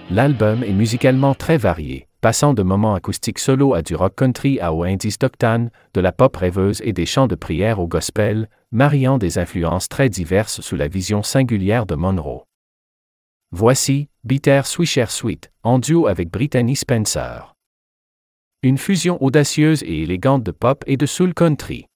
L'album est musicalement très varié, passant de moments acoustiques solo à du rock country au indie Stockton, de la pop rêveuse et des chants de prière au gospel, mariant des influences très diverses sous la vision singulière de Monroe. Voici Bitter Swisher Sweet, en duo avec Brittany Spencer. Une fusion audacieuse et élégante de pop et de soul country.